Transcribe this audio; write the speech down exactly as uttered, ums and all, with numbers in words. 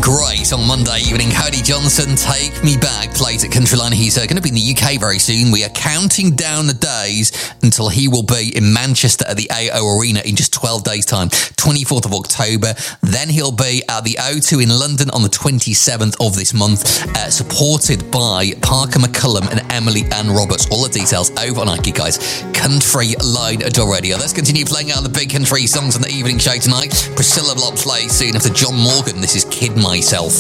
great on Monday evening. Cody Johnson, Take Me Back, plays at Countryline. He's uh, going to be in the U K very soon. We are counting down the days until he will be in Manchester at the A O Arena in just twelve days' time, twenty-fourth of October. Then he'll be at the O two in London on the twenty-seventh of this month, uh, supported by Parker McCullum and Emily Ann Roberts. All the details over on Ike, guys. Countryline Radio. Let's continue playing out the big country songs on the evening show tonight. Priscilla Block plays soon after John Morgan. This is Kid Myself.